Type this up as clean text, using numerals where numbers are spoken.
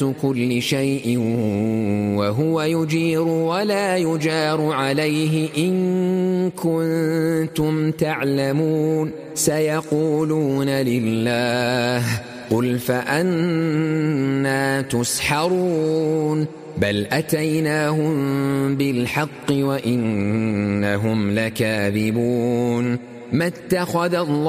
كل شيء وهو يجير ولا يجار عليه إن كنتم تعلمون سيقولون لله قل فأنى تسحرون بل أتيناهم بالحق وإنهم لكاذبون ما اتخذ الله